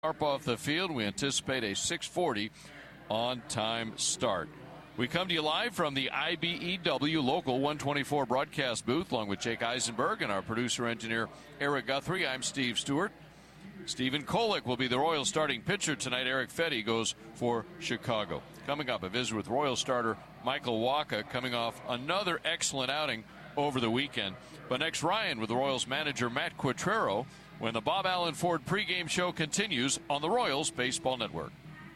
Sharp off the field. We anticipate a 6:40 on-time start. We come to you live from the IBEW Local 124 broadcast booth, along with Jake Eisenberg and our producer-engineer Eric Guthrie. I'm Steve Stewart. Stephen Kolek will be the Royals starting pitcher tonight. Eric Fetty goes for Chicago. Coming up, a visit with Royals starter Michael Wacha, coming off another excellent outing over the weekend. But next, Ryan with the Royals manager Matt Quatrero, when the Bob Allen Ford pregame show continues on the Royals Baseball Network.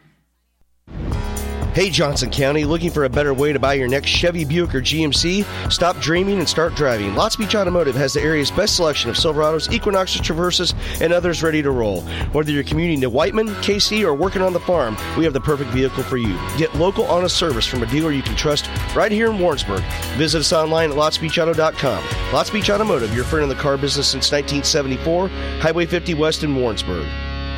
Hey, Johnson County, looking for a better way to buy your next Chevy, Buick, or GMC? Stop dreaming and start driving. Lots Beach Automotive has the area's best selection of Silverados, Equinoxes, Traverses, and others ready to roll. Whether you're commuting to Whiteman, KC, or working on the farm, we have the perfect vehicle for you. Get local, honest service from a dealer you can trust right here in Warrensburg. Visit us online at LottsBeachAuto.com. Lots Beach Automotive, your friend in the car business since 1974, Highway 50 West in Warrensburg.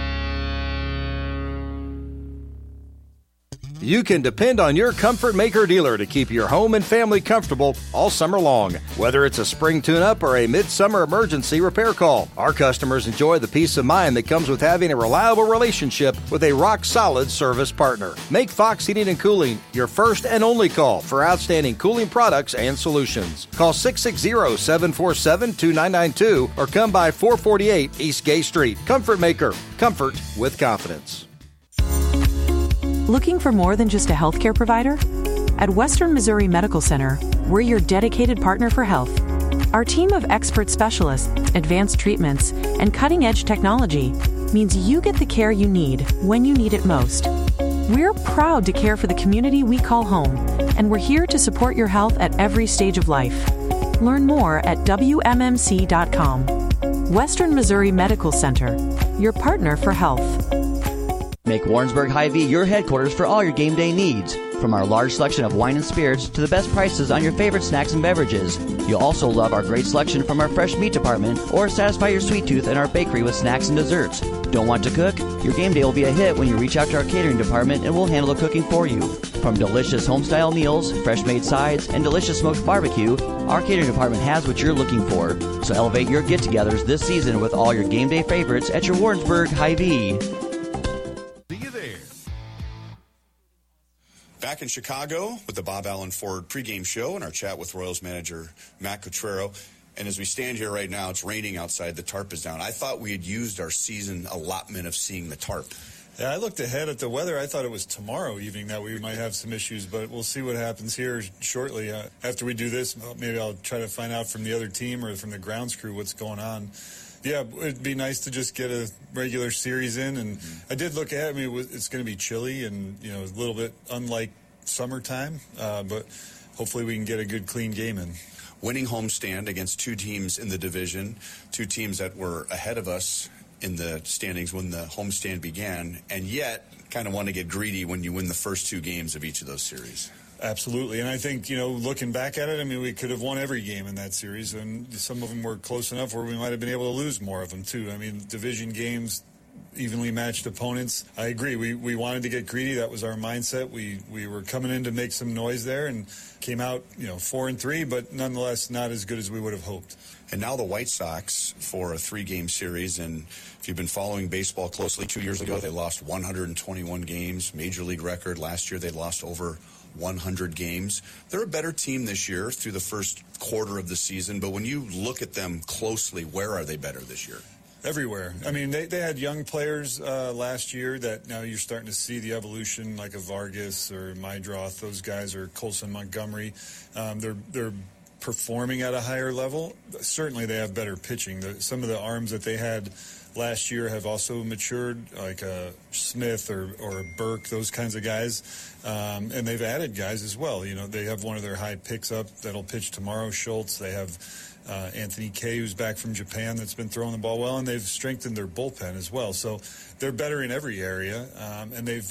You can depend on your Comfort Maker dealer to keep your home and family comfortable all summer long. Whether it's a spring tune-up or a midsummer emergency repair call, our customers enjoy the peace of mind that comes with having a reliable relationship with a rock-solid service partner. Make Fox Heating and Cooling your first and only call for outstanding cooling products and solutions. Call 660-747-2992 or come by 448 East Gay Street. Comfort Maker. Comfort with confidence. Looking for more than just a healthcare provider? At Western Missouri Medical Center, we're your dedicated partner for health. Our team of expert specialists, advanced treatments, and cutting-edge technology means you get the care you need when you need it most. We're proud to care for the community we call home, and we're here to support your health at every stage of life. Learn more at WMMC.com. Western Missouri Medical Center, your partner for health. Make Warrensburg Hy-Vee your headquarters for all your game day needs. From our large selection of wine and spirits to the best prices on your favorite snacks and beverages. You'll also love our great selection from our fresh meat department or satisfy your sweet tooth in our bakery with snacks and desserts. Don't want to cook? Your game day will be a hit when you reach out to our catering department and we'll handle the cooking for you. From delicious home-style meals, fresh-made sides, and delicious smoked barbecue, our catering department has what you're looking for. So elevate your get-togethers this season with all your game day favorites at your Warrensburg Hy-Vee. Back in Chicago with the Bob Allen Ford pregame show and our chat with Royals manager Matt Quatrero. And as we stand here right now, it's raining outside. The tarp is down. I thought we had used our season allotment of seeing the tarp. Yeah, I looked ahead at the weather. I thought it was tomorrow evening that we might have some issues, but we'll see what happens here shortly. After we do this, maybe I'll try to find out from the other team or from the grounds crew what's going on. Yeah, it'd be nice to just get a regular series in. And I did look ahead. I mean, it's going to be chilly and, a little bit unlike summertime, but hopefully we can get a good, clean game in. Winning homestand against two teams in the division, two teams that were ahead of us in the standings when the homestand began, and yet kind of want to get greedy when you win the first two games of each of those series. Absolutely. And I think, looking back at it, I mean, we could have won every game in that series, and some of them were close enough where we might have been able to lose more of them, too. I mean, division games, evenly matched opponents. I agree. We wanted to get greedy. That was our mindset. We were coming in to make some noise there and came out, 4-3, but nonetheless not as good as we would have hoped. And now the White Sox for a 3-game series. And if you've been following baseball closely, 2 years ago they lost 121 games, major league record. Last year they lost over 100 games. They're a better team this year through the first quarter of the season. But when you look at them closely, where are they better this year? Everywhere. I mean, they had young players last year that now you're starting to see the evolution, like a Vargas or Mydroth. Those guys, or Colson Montgomery. They're performing at a higher level. Certainly they have better pitching. Some of the arms that they had last year have also matured, like Smith or Burke, those kinds of guys. And they've added guys as well. They have one of their high picks up that'll pitch tomorrow, Schultz. They have Anthony Kay, who's back from Japan, that's been throwing the ball well, and they've strengthened their bullpen as well. So they're better in every area, and they've hit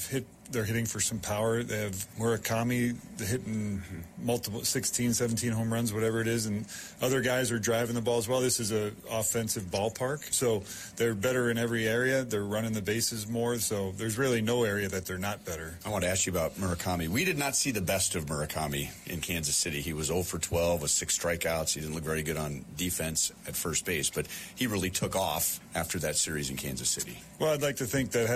they're hitting for some power. They have Murakami hitting multiple 16, 17 home runs, whatever it is, and other guys are driving the ball as well. This is an offensive ballpark, so they're better in every area. They're running the bases more, so there's really no area that they're not better. I want to ask you about Murakami. We did not see the best of Murakami in Kansas City. He was 0 for 12 with 6 strikeouts. He didn't look very good on defense at first base, but he really took off after that series in Kansas City. Well, I'd like to think that